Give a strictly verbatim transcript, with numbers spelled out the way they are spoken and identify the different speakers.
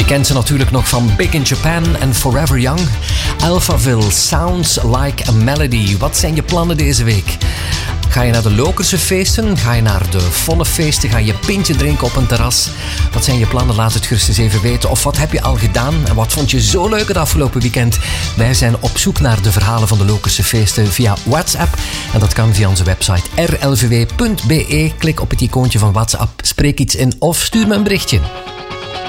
Speaker 1: kent ze natuurlijk nog van Big in Japan en Forever Young. Alphaville, Sounds Like a Melody. Wat zijn je plannen deze week? Ga je naar de Lokerse feesten? Ga je naar de volle feesten? Ga je een pintje drinken op een terras? Wat zijn je plannen? Laat het gerust eens even weten. Of wat heb je al gedaan? En wat vond je zo leuk het afgelopen weekend? Wij zijn op zoek naar de verhalen van de Lokerse feesten via WhatsApp. En dat kan via onze website r l v w punt b e. Klik op het icoontje van WhatsApp, spreek iets in of stuur me een berichtje.